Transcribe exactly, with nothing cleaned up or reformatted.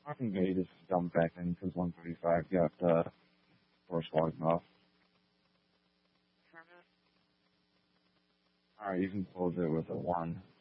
I can maybe just jump back in because one thirty-five got uh, force logged off. Alright, you can close it with a one.